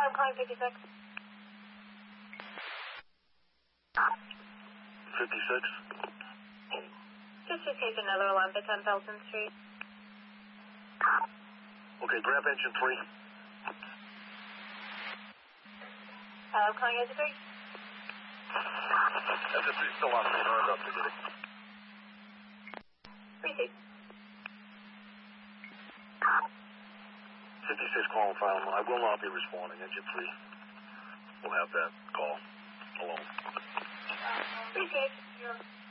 I'm calling 56. 56? Just received another alarm at 10 Belton Street. Okay, grab engine 3. I'm calling engine 3. Engine 3 still on. Turned up to get it. Received. 56 call and file. I will not be responding. Engine 3 will have that call alone. Received.